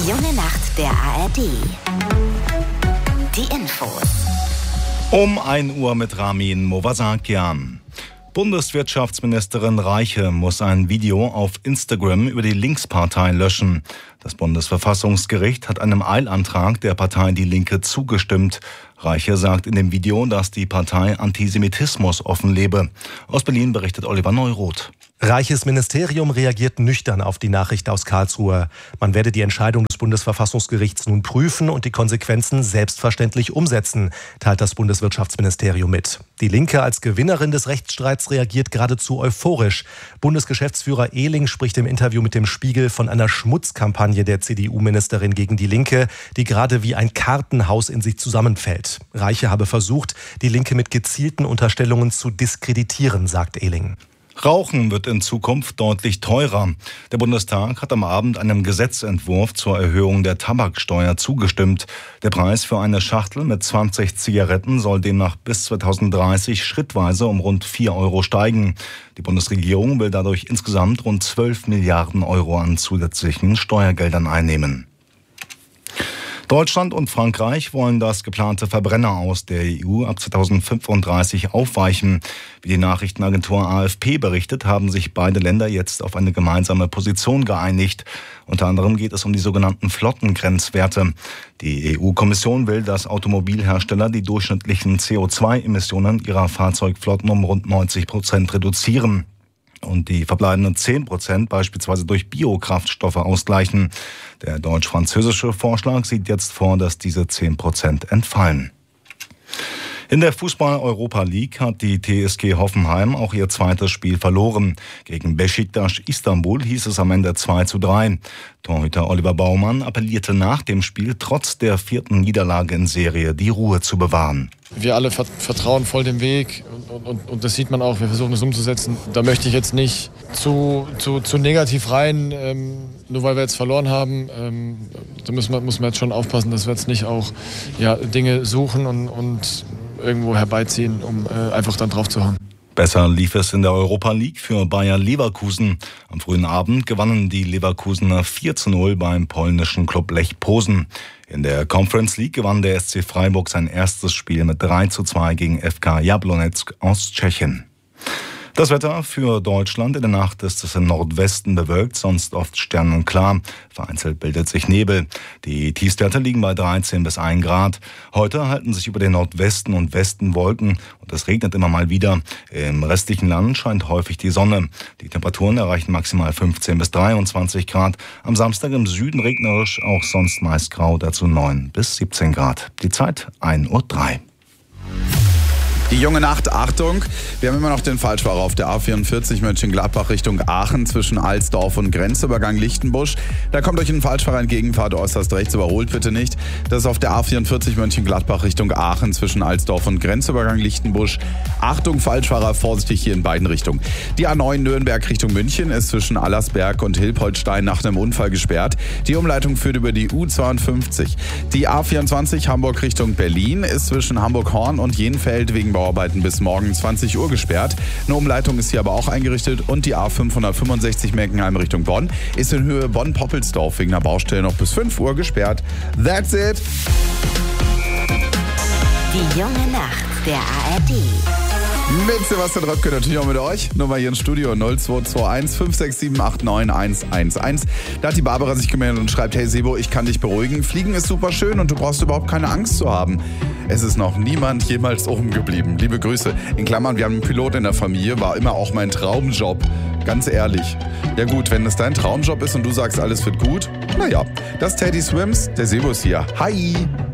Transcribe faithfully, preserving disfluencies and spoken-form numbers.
Die junge Nacht der A R D. Die Infos. Um ein Uhr mit Ramin Movasakian. Bundeswirtschaftsministerin Reiche muss ein Video auf Instagram über die Linkspartei löschen. Das Bundesverfassungsgericht hat einem Eilantrag der Partei Die Linke zugestimmt. Reiche sagt in dem Video, dass die Partei Antisemitismus offen lebe. Aus Berlin berichtet Oliver Neuroth. Reiches Ministerium reagiert nüchtern auf die Nachricht aus Karlsruhe. Man werde die Entscheidung des Bundesverfassungsgerichts nun prüfen und die Konsequenzen selbstverständlich umsetzen, teilt das Bundeswirtschaftsministerium mit. Die Linke als Gewinnerin des Rechtsstreits reagiert geradezu euphorisch. Bundesgeschäftsführer Ehling spricht im Interview mit dem Spiegel von einer Schmutzkampagne der C D U-Ministerin gegen die Linke, die gerade wie ein Kartenhaus in sich zusammenfällt. Reiche habe versucht, die Linke mit gezielten Unterstellungen zu diskreditieren, sagt Ehling. Rauchen wird in Zukunft deutlich teurer. Der Bundestag hat am Abend einem Gesetzentwurf zur Erhöhung der Tabaksteuer zugestimmt. Der Preis für eine Schachtel mit zwanzig Zigaretten soll demnach bis zweitausenddreißig schrittweise um rund vier Euro steigen. Die Bundesregierung will dadurch insgesamt rund zwölf Milliarden Euro an zusätzlichen Steuergeldern einnehmen. Deutschland und Frankreich wollen das geplante Verbrenner aus der E U ab zweitausendfünfunddreißig aufweichen. Wie die Nachrichtenagentur A F P berichtet, haben sich beide Länder jetzt auf eine gemeinsame Position geeinigt. Unter anderem geht es um die sogenannten Flottengrenzwerte. Die E U-Kommission will, dass Automobilhersteller die durchschnittlichen C O zwei Emissionen ihrer Fahrzeugflotten um rund neunzig Prozent reduzieren und die verbleibenden zehn Prozent beispielsweise durch Biokraftstoffe ausgleichen. Der deutsch-französische Vorschlag sieht jetzt vor, dass diese zehn Prozent entfallen. In der Fußball-Europa League hat die T S G Hoffenheim auch ihr zweites Spiel verloren. Gegen Beşiktaş Istanbul hieß es am Ende zwei zu drei. Torhüter Oliver Baumann appellierte nach dem Spiel trotz der vierten Niederlage in Serie die Ruhe zu bewahren. Wir alle vertrauen voll dem Weg und, und, und das sieht man auch, wir versuchen es umzusetzen. Da möchte ich jetzt nicht zu, zu, zu negativ rein, ähm, nur weil wir jetzt verloren haben. Ähm, da müssen wir, muss man jetzt schon aufpassen, dass wir jetzt nicht auch ja, Dinge suchen und, und irgendwo herbeiziehen, um äh, einfach dann drauf zu hauen. Besser lief es in der Europa League für Bayer Leverkusen. Am frühen Abend gewannen die Leverkusener vier zu null beim polnischen Klub Lech Posen. In der Conference League gewann der S C Freiburg sein erstes Spiel mit drei zu zwei gegen F K Jablonec aus Tschechien. Das Wetter für Deutschland: In der Nacht ist es im Nordwesten bewölkt, sonst oft sternenklar. Vereinzelt bildet sich Nebel. Die Tiefstwerte liegen bei dreizehn bis ein Grad. Heute halten sich über den Nordwesten und Westen Wolken und es regnet immer mal wieder. Im restlichen Land scheint häufig die Sonne. Die Temperaturen erreichen maximal fünfzehn bis dreiundzwanzig Grad. Am Samstag im Süden regnerisch, auch sonst meist grau, dazu neun bis siebzehn Grad. Die Zeit ein Uhr drei. Die junge Nacht, Achtung, wir haben immer noch den Falschfahrer auf der A vierundvierzig Mönchengladbach Richtung Aachen zwischen Alsdorf und Grenzübergang Lichtenbusch. Da kommt euch ein Falschfahrer entgegen, fahrt äußerst rechts, überholt bitte nicht. Das ist auf der A vierundvierzig Mönchengladbach Richtung Aachen zwischen Alsdorf und Grenzübergang Lichtenbusch. Achtung, Falschfahrer, vorsichtig hier in beiden Richtungen. Die A neun Nürnberg Richtung München ist zwischen Allersberg und Hilpoltstein nach einem Unfall gesperrt. Die Umleitung führt über die U zweiundfünfzig. Die A vierundzwanzig Hamburg Richtung Berlin ist zwischen Hamburg-Horn und Jenfeld wegen Bauarbeiten bis morgen zwanzig Uhr gesperrt. Eine Umleitung ist hier aber auch eingerichtet und die A fünfhundertfünfundsechzig Meckenheim Richtung Bonn ist in Höhe Bonn-Poppelsdorf wegen einer Baustelle noch bis fünf Uhr gesperrt. That's it! Die junge Nacht der A R D. Mit Sebastian Röpke natürlich auch mit euch. Nummer hier im Studio null zwei zwei eins fünf sechs sieben acht neun eins eins eins. Da hat die Barbara sich gemeldet und schreibt: Hey Sebo, ich kann dich beruhigen. Fliegen ist super schön und du brauchst überhaupt keine Angst zu haben. Es ist noch niemand jemals oben geblieben. Liebe Grüße. In Klammern, wir haben einen Pilot in der Familie, war immer auch mein Traumjob. Ganz ehrlich. Ja gut, wenn es dein Traumjob ist und du sagst, alles wird gut, naja. Das ist Teddy Swims, der Sebo ist hier. Hi!